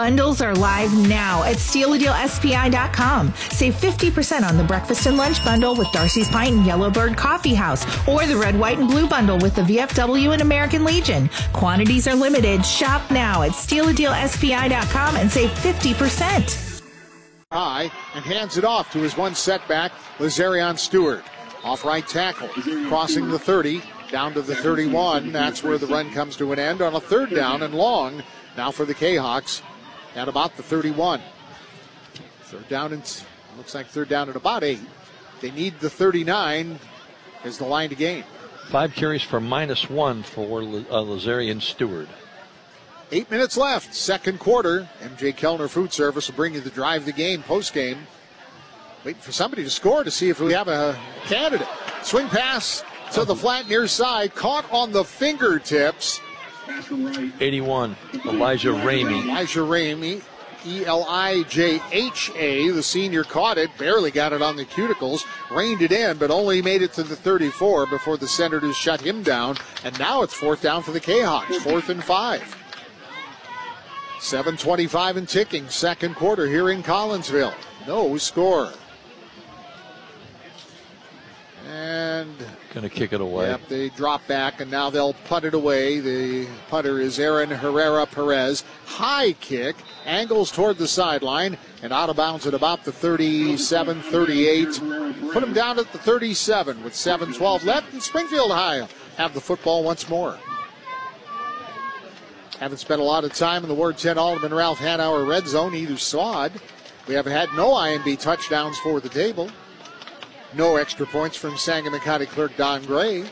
Bundles are live now at SteelADealSPI.com. Save 50% on the breakfast and lunch bundle with Darcy's Pint and Yellowbird Coffee House, or the red, white, and blue bundle with the VFW and American Legion. Quantities are limited. Shop now at SteelADealSPI.com and save 50%. High and hands it off to his one setback, Lazarion Stewart. Off right tackle, crossing the 30, down to the 31. That's where the run comes to an end on a third down and long. Now for the K-Hawks at about the 31. Third down, and looks like third down at about 8. They need the 39 as the line to gain. 5 carries for -1 for Lazarion Stewart. 8 minutes left, second quarter. MJ Kellner Food Service will bring you the Drive the Game post-game. Waiting for somebody to score to see if we have a candidate. Swing pass to the flat near side, caught on the fingertips. 81, Elijah Ramey. Elijah Ramey, Elijah, the senior caught it, barely got it on the cuticles, reined it in, but only made it to the 34 before the Senators shut him down. And now it's fourth down for the K-Hawks, 4th and 5. 7:25 and ticking, second quarter here in Collinsville. No score. And going to kick it away. Yep, they drop back, and now they'll putt it away. The putter is Aaron Herrera Perez. High kick, angles toward the sideline, and out of bounds at about the 37, 38. Put him down at the 37 with 7:12 left, and Springfield High have the football once more. Haven't spent a lot of time in the Ward 10 Alderman Ralph Hanauer red zone, either side. We have had no IMB touchdowns for the table. No extra points from Sangamon County clerk Don Gray.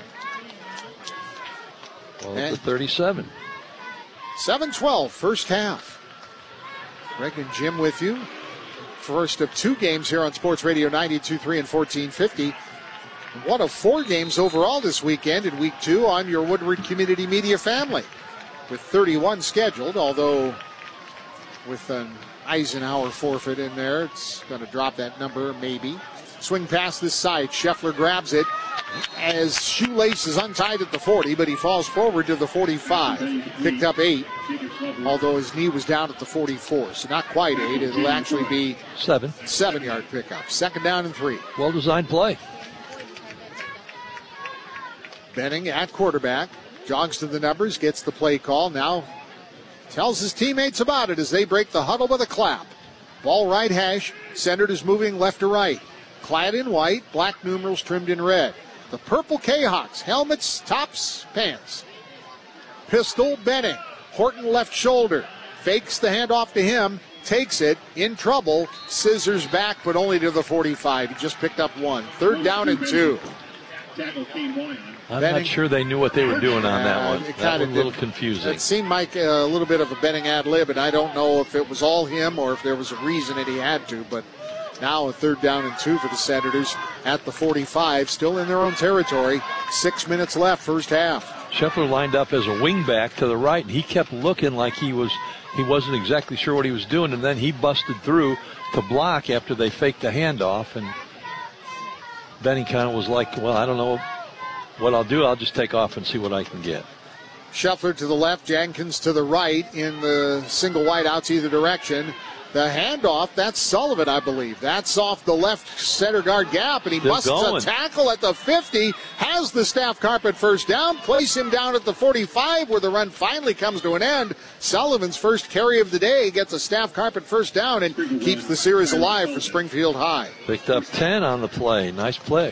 Well, at the 37. 7:12, first half. Greg and Jim with you. First of 2 games here on Sports Radio 92.3 and 1450. One of 4 games overall this weekend in week 2 on your Woodward Community Media family. With 31 scheduled, although with an Eisenhower forfeit in there, it's going to drop that number maybe. Swing past this side. Scheffler grabs it as shoelace is untied at the 40, but he falls forward to the 45. Picked up 8, although his knee was down at the 44. So not quite 8. It'll actually be 7-yard pickup. Second down and 3. Well-designed play. Benning at quarterback. Jogs to the numbers, gets the play call. Now tells his teammates about it as they break the huddle with a clap. Ball right hash. Senators moving left to right. Clad in white, black numerals trimmed in red. The purple K-Hawks, helmets, tops, pants. Pistol, Benning. Horton left shoulder. Fakes the handoff to him. Takes it. In trouble. Scissors back, but only to the 45. He just picked up 1. Third down and 2. I'm not sure they knew what they were doing on that one. That was a little confusing. It seemed like a little bit of a Benning ad lib, and I don't know if it was all him or if there was a reason that he had to, but now a third down and 2 for the Senators at the 45, still in their own territory. 6 minutes left, first half. Scheffler lined up as a wingback to the right, and he kept looking like he wasn't exactly sure what he was doing, and then he busted through to block after they faked the handoff, and Benning kind of was like, well, I don't know what I'll do. I'll just take off and see what I can get. Scheffler to the left, Jenkins to the right in the single wideouts either direction. The handoff, that's Sullivan, I believe. That's off the left center guard gap, and he busts a tackle at the 50, has the staff carpet first down, place him down at the 45 where the run finally comes to an end. Sullivan's first carry of the day gets a staff carpet first down and keeps the series alive for Springfield High. Picked up 10 on the play. Nice play.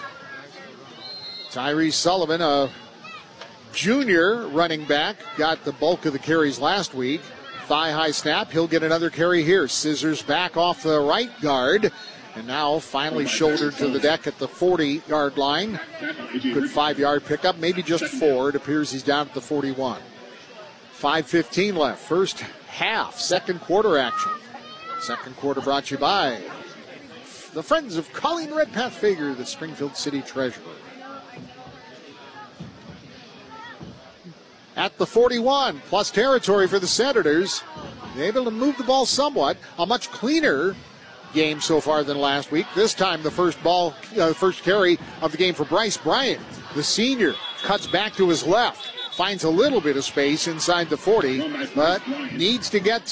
Tyrese Sullivan, a junior running back, got the bulk of the carries last week. Thigh-high snap. He'll get another carry here. Scissors back off the right guard. And now finally shouldered to the deck at the 40-yard line. Good 5-yard pickup, maybe just 4. It appears he's down at the 41. 5:15 left. First half, second quarter action. Second quarter brought to you by the Friends of Colleen Redpath Fager, the Springfield City Treasurer. At the 41, plus territory for the Senators. They're able to move the ball somewhat. A much cleaner game so far than last week. This time the first carry of the game for Bryce Bryant. The senior cuts back to his left. Finds a little bit of space inside the 40, but needs to get